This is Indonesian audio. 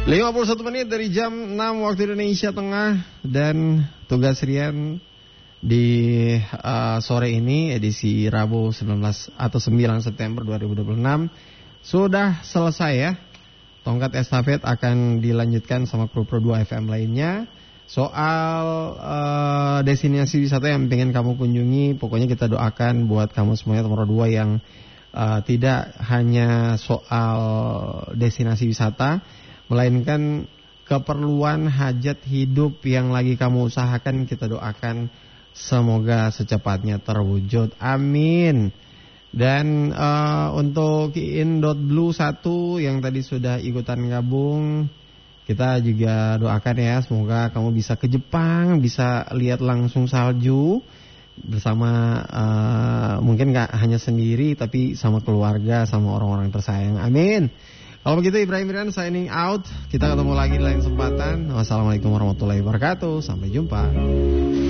51 menit dari jam 6 waktu Indonesia Tengah. Dan tugas Rian di sore ini edisi Rabu 19 atau 9 September 2026 sudah selesai ya. Tongkat estafet akan dilanjutkan sama kru-kru 2 FM lainnya. Soal destinasi wisata yang pengen kamu kunjungi, pokoknya kita doakan buat kamu semuanya nomor 2 yang tidak hanya soal destinasi wisata, melainkan keperluan hajat hidup yang lagi kamu usahakan, kita doakan semoga secepatnya terwujud. Amin. Dan untuk In.Blue 1 yang tadi sudah ikutan gabung, kita juga doakan ya, semoga kamu bisa ke Jepang, bisa lihat langsung salju bersama, mungkin gak hanya sendiri tapi sama keluarga, sama orang-orang tersayang. Amin. Kalau begitu Ibrahim Rian signing out. Kita ketemu lagi di lain kesempatan. Wassalamualaikum warahmatullahi wabarakatuh. Sampai jumpa.